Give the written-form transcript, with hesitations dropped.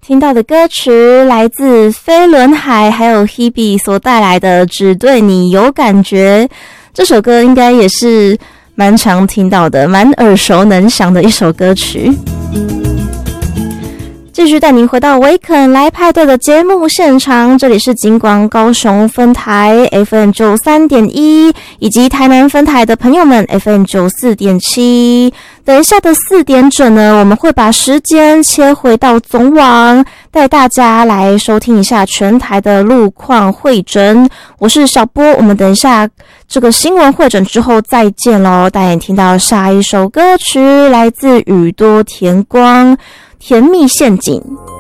听到的歌曲来自飞轮海还有 Hebe 所带来的只对你有感觉，这首歌应该也是蛮常听到的，蛮耳熟能详的一首歌曲。继续带您回到维肯来派对的节目现场，这里是警广高雄分台 FM 93.1 以及台南分台的朋友们 FM 94.7。等一下的4点整呢，我们会把时间切回到总网，带大家来收听一下全台的路况汇整。我是小波，我们等一下这个新闻汇整之后再见咯。带你听到下一首歌曲，来自宇多田光，甜蜜陷阱。